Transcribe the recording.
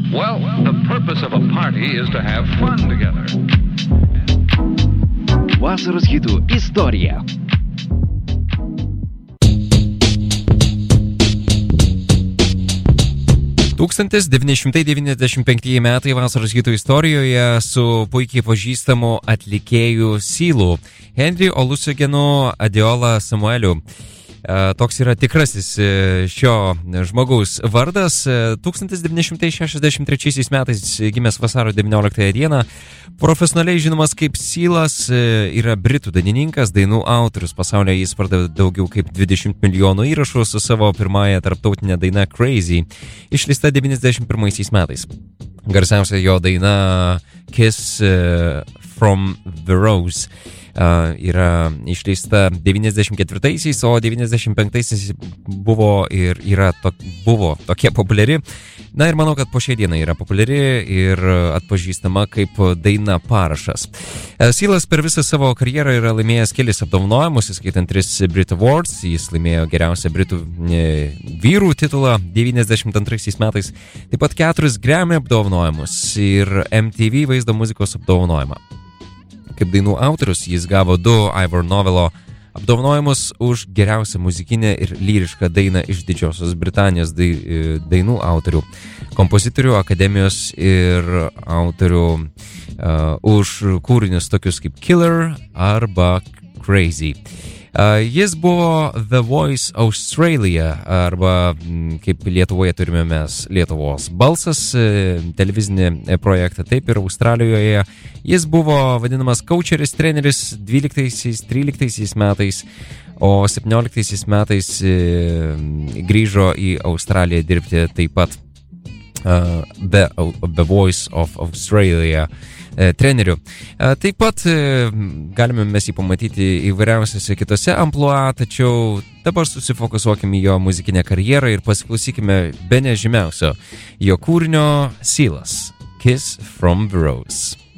Well, the purpose of a party is to have fun together. Vasaros hitų istorija. ...1995 metai vasaros hitų istorijoje su puikiai pažįstamu atlikėjų Sealu, Henry Olusogenu Adeola Samueliu. Toks yra tikrasis šio žmogaus vardas. 1963 metais gimęs vasario 19 dieną, profesionaliai žinomas kaip Sealas, yra britų dainininkas, dainų autorius. Pasaulyje jis pardavė daugiau kaip 20 milijonų įrašų su savo pirmąja tarptautinė daina Crazy, išleista 91 metais. Garsiausia jo daina Kiss from the Rose yra išleista 94-aisiais, o 95-aisiais buvo ir buvo tokia populiari. Na ir manau, kad po šiai dienai yra populiari ir atpažįstama kaip daina Parašas. Sealas per visą savo karjerą yra laimėjęs kelis apdovanojimus, įskaitant 3 Brit Awards. Jis laimėjo geriausią britų vyrų titulą 92 metais, taip pat 4 Grammy apdovanojimus ir MTV vaizdo muzikos apdovanojimą. Kaip dainų autorius jis gavo 2 Ivor Novello apdovanojimus už geriausią muzikinę ir lyrišką dainą iš Didžiosios Britanijos dainų autorių, kompozitorių akademijos ir autorių už kūrinius tokius kaip Killer arba Crazy. Jis buvo The Voice Australia, arba kaip Lietuvoje turime mes Lietuvos balsas, televizinį projektą, taip ir Australijoje. Jis buvo vadinamas coacheris, treneris 12-13 metais, o 17 metais grįžo į Australiją dirbti taip pat The Voice of Australia treneriu. Taip pat galime mes jį pamatyti įvairiausiose kitose amplua, tačiau dabar susifokusuokime į jo muzikinę karjerą ir pasiklausykime bene žymiausio jo kūrinio Sealas, Kiss from the Rose.